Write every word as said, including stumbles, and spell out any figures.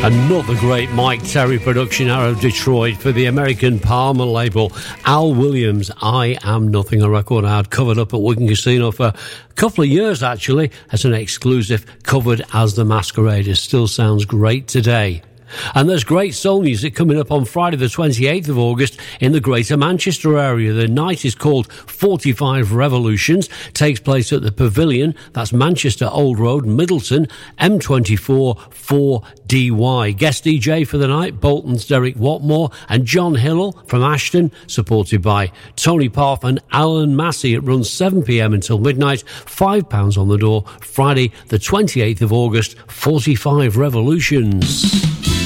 Another great Mike Terry production out of Detroit for the American Palmer label. Al Williams, I Am Nothing, a record I had covered up at Wigan Casino for a couple of years actually as an exclusive, covered as The Masquerade. It still sounds great today. And there's great soul music coming up on Friday the twenty-eighth of August in the Greater Manchester area. The night is called forty-five Revolutions, takes place at the Pavilion, that's Manchester Old Road, Middleton, M twenty-four four D Y. Guest D J for the night, Bolton's Derek Watmore and John Hillel from Ashton, supported by Tony Parf and Alan Massey. It runs seven p.m. until midnight, five pounds on the door, Friday the twenty-eighth of August, forty-five Revolutions.